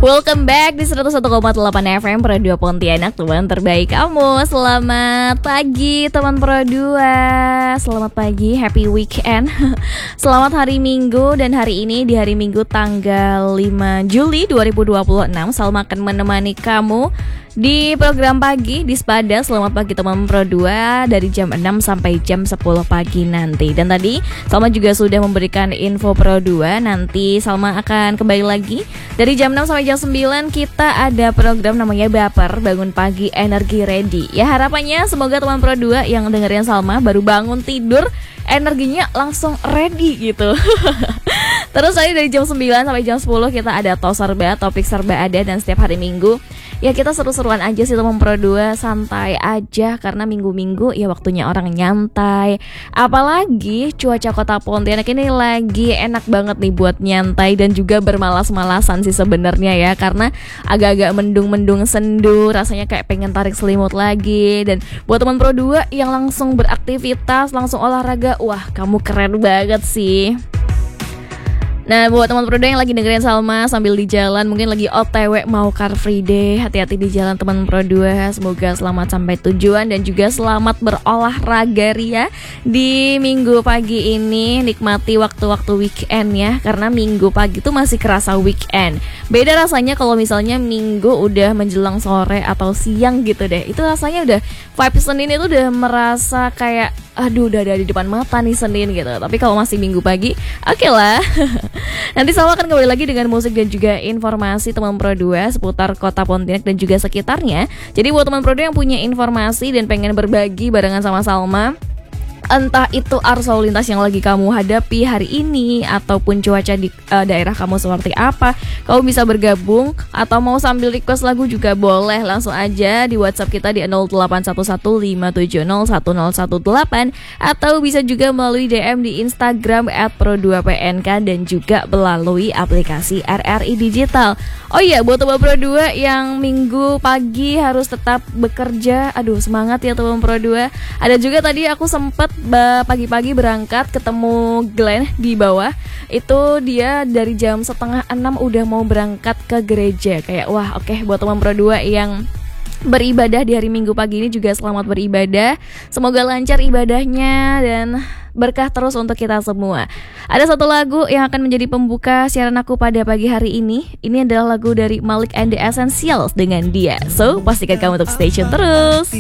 Welcome back di 101,8 FM Pro 2 Pontianak, teman terbaik kamu. Selamat pagi teman Pro 2. Selamat pagi, happy weekend. Selamat hari Minggu, dan hari ini di hari Minggu tanggal 5 Juli 2026 Salma akan menemani kamu di program pagi di Spada. Selamat pagi teman Pro 2 dari jam 6 sampai jam 10 pagi nanti. Dan tadi Salma juga sudah memberikan info Pro 2. Nanti Salma akan kembali lagi dari jam 6 sampai jam 9. Kita ada program namanya Baper, bangun pagi energi ready. Ya, harapannya semoga teman Pro 2 yang dengerin Salma baru bangun tidur energinya langsung ready gitu. Terus tadi dari jam 9 sampai jam 10 kita ada serba, topik serba ada. Dan setiap hari Minggu ya kita seru-seruan aja sih teman Pro 2, santai aja karena minggu-minggu ya waktunya orang nyantai. Apalagi cuaca kota Pontianak ini lagi enak banget nih buat nyantai dan juga bermalas-malasan sih sebenarnya ya, karena agak-agak mendung-mendung sendu, rasanya kayak pengen tarik selimut lagi. Dan buat teman Pro 2 yang langsung beraktivitas, langsung olahraga, wah kamu keren banget sih. Nah, buat teman Pro 2 yang lagi dengerin Salma sambil di jalan, mungkin lagi OTW mau Car Free Day, hati-hati di jalan teman Pro 2. Semoga selamat sampai tujuan dan juga selamat berolahraga ria di minggu pagi ini. Nikmati waktu-waktu weekend ya, karena minggu pagi tuh masih kerasa weekend. Beda rasanya kalau misalnya minggu udah menjelang sore atau siang gitu deh. Itu rasanya udah vibe Senin itu udah merasa kayak aduh udah ada di depan mata nih Senin gitu. Tapi kalau masih minggu pagi, oke lah. Nanti Salma akan kembali lagi dengan musik dan juga informasi teman Pro 2 seputar kota Pontianak dan juga sekitarnya. Jadi buat teman Pro 2 yang punya informasi dan pengen berbagi barengan sama Salma, entah itu arus lalu lintas yang lagi kamu hadapi hari ini ataupun cuaca di daerah kamu seperti apa, kamu bisa bergabung atau mau sambil request lagu juga boleh. Langsung aja di WhatsApp kita di 081157010118 atau bisa juga melalui DM di Instagram @pro2pnk dan juga melalui aplikasi RRI Digital. Oh iya, buat teman Pro 2 yang minggu pagi harus tetap bekerja, aduh semangat ya teman Pro 2. Ada juga tadi aku sempet pagi-pagi berangkat ketemu Glenn di bawah. Itu dia dari jam 5:30 udah mau berangkat ke gereja. Kayak wah oke, buat teman Pro 2 yang beribadah di hari Minggu pagi ini juga selamat beribadah. Semoga lancar ibadahnya dan berkah terus untuk kita semua. Ada satu lagu yang akan menjadi pembuka siaran aku pada pagi hari ini. Ini adalah lagu dari Malik and the Essentials dengan Dia. So, pastikan kamu untuk stay tune terus.